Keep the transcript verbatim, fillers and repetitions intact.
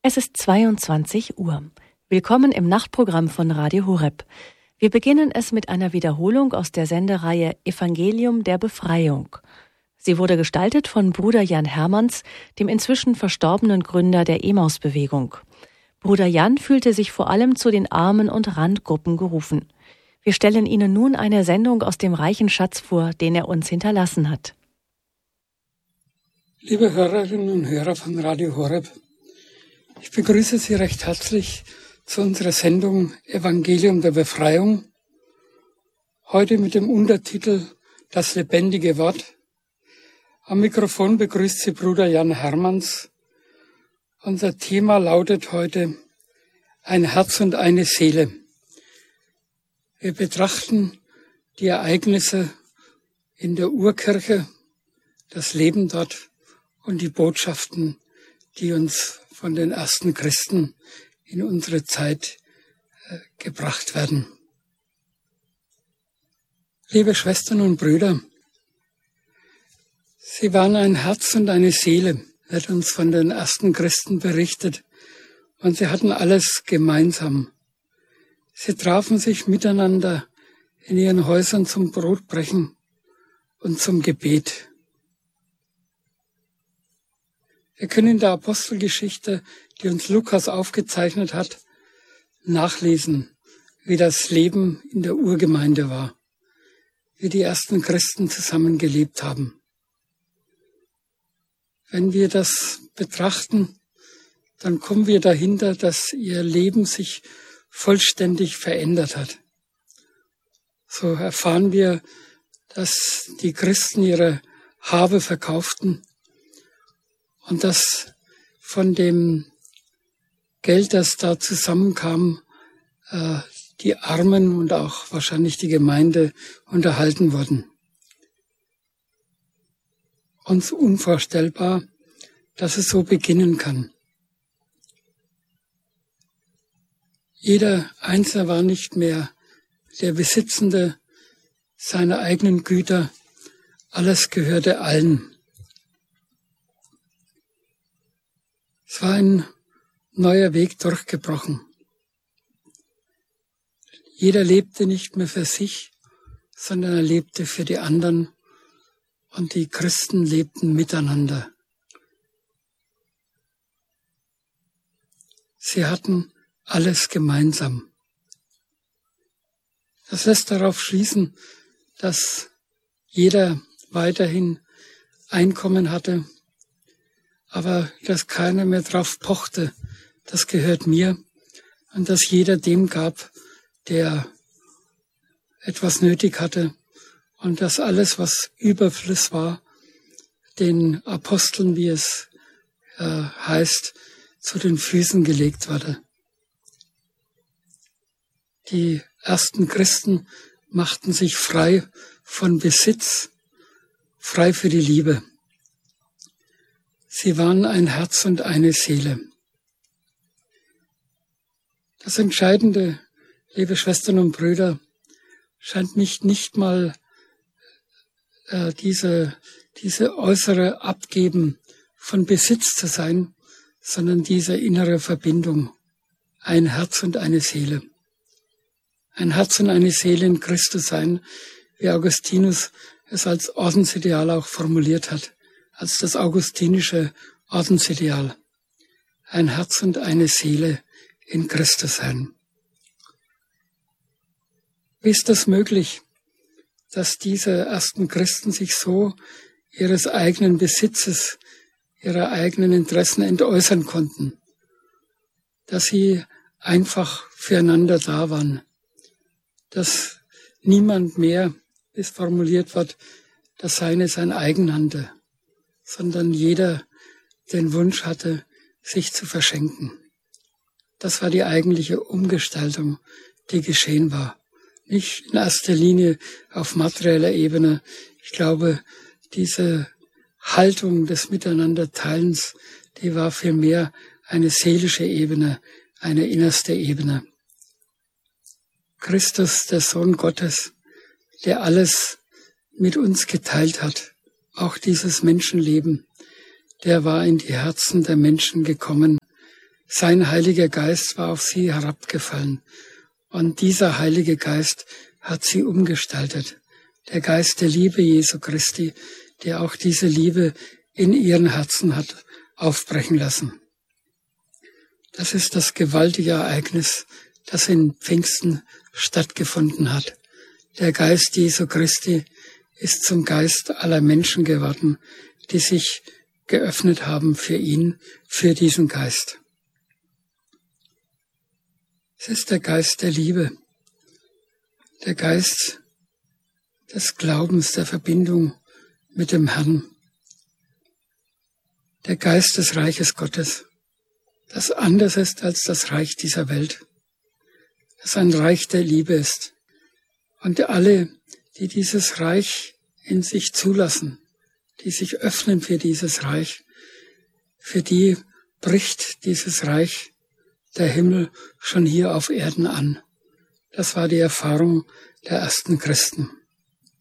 Es ist zweiundzwanzig Uhr. Willkommen im Nachtprogramm von Radio Horeb. Wir beginnen es mit einer Wiederholung aus der Sendereihe Evangelium der Befreiung. Sie wurde gestaltet von Bruder Jan Hermanns, dem inzwischen verstorbenen Gründer der Emmaus-Bewegung. Bruder Jan fühlte sich vor allem zu den Armen- und Randgruppen gerufen. Wir stellen Ihnen nun eine Sendung aus dem reichen Schatz vor, den er uns hinterlassen hat. Liebe Hörerinnen und Hörer von Radio Horeb, ich begrüße Sie recht herzlich zu unserer Sendung Evangelium der Befreiung. Heute mit dem Untertitel Das lebendige Wort. Am Mikrofon begrüßt Sie Bruder Jan Hermanns. Unser Thema lautet heute Ein Herz und eine Seele. Wir betrachten die Ereignisse in der Urkirche, das Leben dort und die Botschaften, die uns von den ersten Christen in unsere Zeit äh, gebracht werden. Liebe Schwestern und Brüder, sie waren ein Herz und eine Seele, wird uns von den ersten Christen berichtet, und sie hatten alles gemeinsam. Sie trafen sich miteinander in ihren Häusern zum Brotbrechen und zum Gebet. Wir können in der Apostelgeschichte, die uns Lukas aufgezeichnet hat, nachlesen, wie das Leben in der Urgemeinde war, wie die ersten Christen zusammengelebt haben. Wenn wir das betrachten, dann kommen wir dahinter, dass ihr Leben sich vollständig verändert hat. So erfahren wir, dass die Christen ihre Habe verkauften und dass von dem Geld, das da zusammenkam, die Armen und auch wahrscheinlich die Gemeinde unterhalten wurden. Uns unvorstellbar, dass es so beginnen kann. Jeder Einzelne war nicht mehr der Besitzende seiner eigenen Güter, alles gehörte allen. Es war ein neuer Weg durchgebrochen. Jeder lebte nicht mehr für sich, sondern er lebte für die anderen, und die Christen lebten miteinander. Sie hatten alles gemeinsam. Das lässt darauf schließen, dass jeder weiterhin Einkommen hatte, aber dass keiner mehr drauf pochte, das gehört mir, und dass jeder dem gab, der etwas nötig hatte, und dass alles, was Überfluss war, den Aposteln, wie es äh, heißt, zu den Füßen gelegt wurde. Die ersten Christen machten sich frei von Besitz, frei für die Liebe. Sie waren ein Herz und eine Seele. Das Entscheidende, liebe Schwestern und Brüder, scheint mich nicht mal äh, diese, diese äußere Abgeben von Besitz zu sein, sondern diese innere Verbindung, ein Herz und eine Seele. Ein Herz und eine Seele in Christus sein, wie Augustinus es als Ordensideal auch formuliert hat, als das augustinische Ordensideal. Ein Herz und eine Seele in Christus sein. Wie ist das möglich, dass diese ersten Christen sich so ihres eigenen Besitzes, ihrer eigenen Interessen entäußern konnten, dass sie einfach füreinander da waren, dass niemand mehr, wie es formuliert wird, das Seine sein eigen nannte, sondern jeder den Wunsch hatte, sich zu verschenken. Das war die eigentliche Umgestaltung, die geschehen war. Nicht in erster Linie auf materieller Ebene. Ich glaube, diese Haltung des Miteinanderteilens, die war vielmehr eine seelische Ebene, eine innerste Ebene. Christus, der Sohn Gottes, der alles mit uns geteilt hat, auch dieses Menschenleben, der war in die Herzen der Menschen gekommen, Sein Heiliger Geist war auf sie herabgefallen. Und dieser Heilige Geist hat sie umgestaltet. Der Geist der Liebe Jesu Christi, der auch diese Liebe in ihren Herzen hat aufbrechen lassen. Das ist das gewaltige Ereignis, das in Pfingsten stattgefunden hat. Der Geist Jesu Christi ist zum Geist aller Menschen geworden, die sich geöffnet haben für ihn, für diesen Geist. Es ist der Geist der Liebe, der Geist des Glaubens, der Verbindung mit dem Herrn, der Geist des Reiches Gottes, das anders ist als das Reich dieser Welt, das ein Reich der Liebe ist. Und alle, die dieses Reich in sich zulassen, die sich öffnen für dieses Reich, für die bricht dieses Reich der Himmel schon hier auf Erden an. Das war die Erfahrung der ersten Christen.